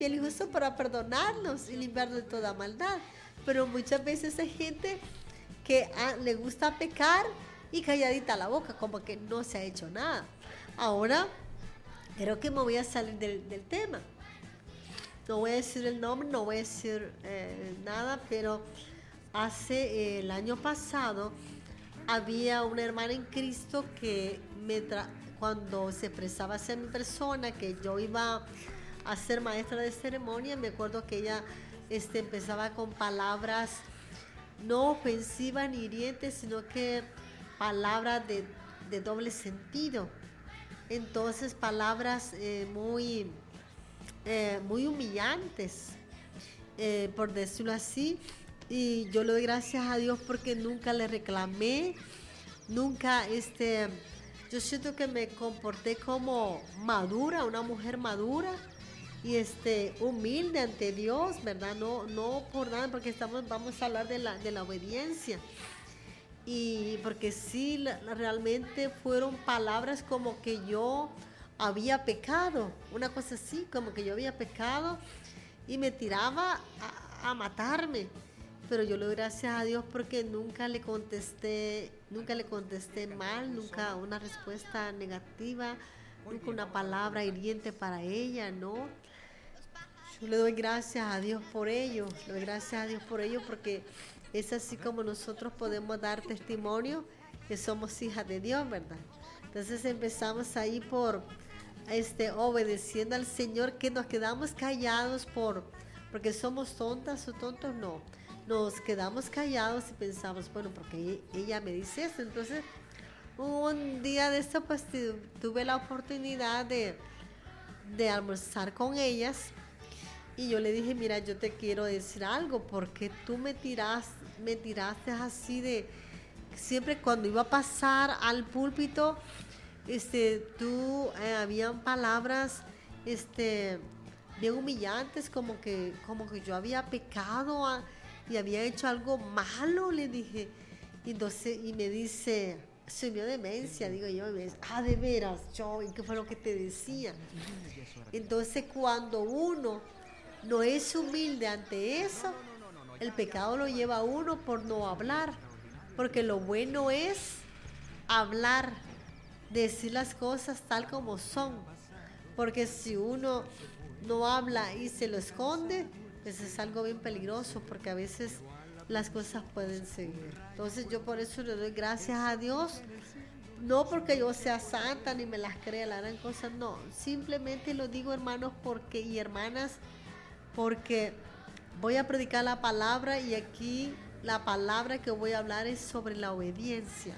fiel y justo para perdonarnos y limpiarnos de toda maldad. Pero muchas veces hay gente que le gusta pecar y calladita la boca, como que no se ha hecho nada. Ahora, creo que me voy a salir del tema. No voy a decir el nombre, no voy a decir nada, pero hace el año pasado había una hermana en Cristo que cuando se expresaba hacia mi persona, que yo iba a ser maestra de ceremonia, me acuerdo que ella empezaba con palabras no ofensivas ni hirientes, sino que palabras de doble sentido. Entonces, palabras muy humillantes, por decirlo así. Y yo le doy gracias a Dios porque nunca le reclamé, nunca, yo siento que me comporté como madura, una mujer madura y humilde ante Dios, ¿verdad? No por nada, porque vamos a hablar de la obediencia. Y porque sí, realmente fueron palabras como que yo había pecado, una cosa así, como que yo había pecado y me tiraba a matarme. Pero yo le doy gracias a Dios porque nunca le contesté mal, nunca una respuesta negativa, nunca una palabra hiriente para ella, ¿no? Yo le doy gracias a Dios por ello, le doy gracias a Dios por ello porque es así como nosotros podemos dar testimonio que somos hijas de Dios, ¿verdad? Entonces empezamos ahí por obedeciendo al Señor, que nos quedamos callados porque somos tontas o tontos, no. Nos quedamos callados y pensamos, bueno, porque ella me dice esto. Entonces, un día de esto, pues tuve la oportunidad de almorzar con ellas y yo le dije, mira, yo te quiero decir algo, porque tú me tiraste así de, siempre cuando iba a pasar al púlpito, habían palabras, bien humillantes, como que yo había pecado y había hecho algo malo, le dije. Entonces, y me dice, soy mi demencia, digo yo, y me dice, de veras, yo, ¿y qué fue lo que te decía? Entonces, cuando uno no es humilde ante eso, el pecado lo lleva a uno por no hablar, porque lo bueno es hablar, decir las cosas tal como son, porque si uno no habla y se lo esconde, pues es algo bien peligroso, porque a veces las cosas pueden seguir. Entonces yo por eso le doy gracias a Dios, no porque yo sea santa ni me las crea, la gran cosa, no, simplemente lo digo, hermanos, y hermanas, porque voy a predicar la palabra y aquí la palabra que voy a hablar es sobre la obediencia.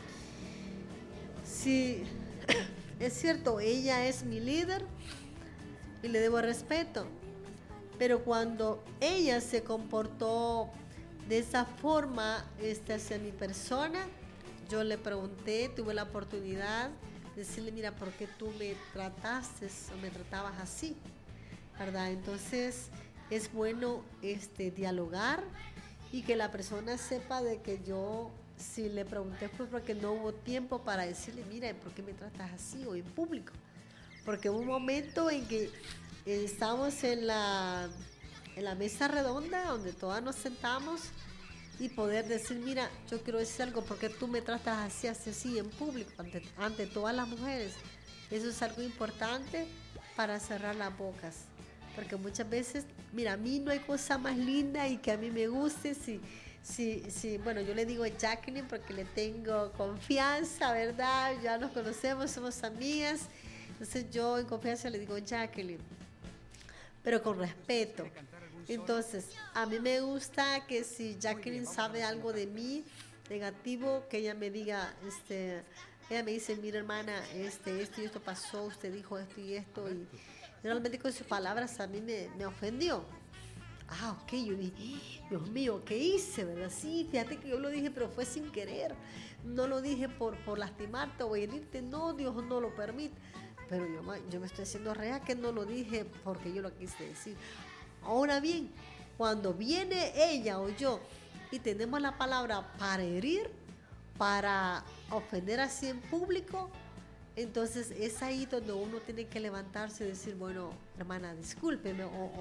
Sí, es cierto, ella es mi líder y le debo respeto, pero cuando ella se comportó de esa forma hacia mi persona, yo le pregunté, tuve la oportunidad de decirle, mira, ¿por qué tú me trataste o me tratabas así? ¿Verdad? Entonces es bueno dialogar y que la persona sepa de que yo, si le pregunté fue porque no hubo tiempo para decirle, mira, ¿por qué me tratas así o en público? Porque hubo un momento en que estábamos en la mesa redonda donde todas nos sentamos y poder decir, mira, yo quiero decir algo, porque tú me tratas así en público, ante todas las mujeres. Eso es algo importante para cerrar las bocas. Porque muchas veces, mira, a mí no hay cosa más linda y que a mí me guste bueno, yo le digo a Jacqueline porque le tengo confianza, ¿verdad? Ya nos conocemos, somos amigas. Entonces yo en confianza le digo Jacqueline, pero con respeto. Entonces, a mí me gusta que si Jacqueline sabe algo de mí negativo, que ella me diga, ella me dice, mira hermana, esto y esto pasó, usted dijo esto y esto, y realmente con sus palabras a mí me ofendió. Ok, yo dije, Dios mío, ¿qué hice, verdad? Sí, fíjate que yo lo dije, pero fue sin querer. No lo dije por lastimarte o herirte, no, Dios no lo permite. Pero yo me estoy haciendo real que no lo dije porque yo lo quise decir. Ahora bien, cuando viene ella o yo y tenemos la palabra para herir, para ofender así en público, Entonces es ahí donde uno tiene que levantarse y decir, bueno, hermana, discúlpeme,